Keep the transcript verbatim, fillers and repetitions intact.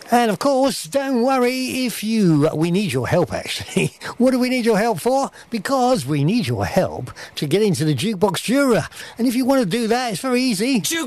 And of course, don't worry if you... We need your help, actually. What do we need your help for? Because we need your help to get into the Jukebox Juror. And if you want to do that, it's very easy.